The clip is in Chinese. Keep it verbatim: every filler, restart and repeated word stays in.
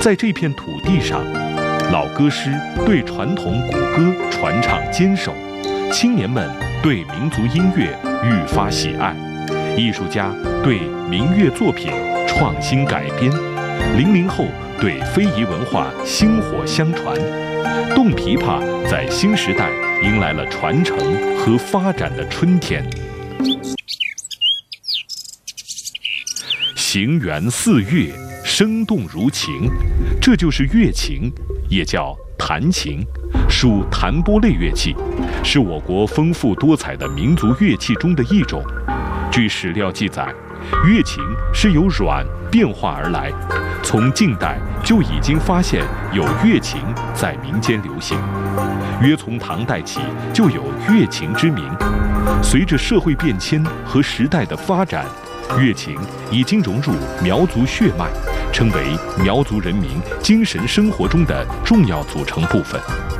在这片土地上，老歌师对传统古歌传唱坚守，青年们对民族音乐愈发喜爱，艺术家对民乐作品创新改编，零零后对非遗文化薪火相传，动琵琶在新时代迎来了传承和发展的春天。行源四乐，生动如琴，这就是乐琴，也叫弹琴，属弹拨类乐器，是我国丰富多彩的民族乐器中的一种。据史料记载，乐琴是由阮变化而来，从晋代就已经发现有乐琴在民间流行，约从唐代起就有乐琴之名。随着社会变迁和时代的发展，乐琴已经融入苗族血脉，成为苗族人民精神生活中的重要组成部分。